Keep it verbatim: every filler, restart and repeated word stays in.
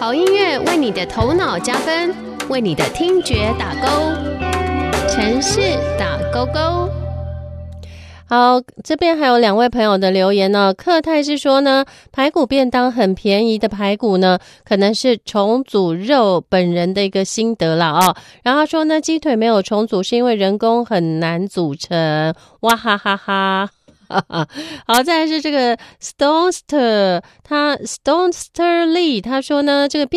好音乐为你的头脑加分，为你的听觉打勾。城市打勾勾。 好，这边还有两位朋友的留言呢。克泰是说呢，排骨便当很便宜的排骨呢，可能是重组肉本人的一个心得啦哦。然后他说呢，鸡腿没有重组是因为人工很难组成，哇哈哈哈。好，再来是这个 Stonester， 他 Stonester Lee， 他说呢，这个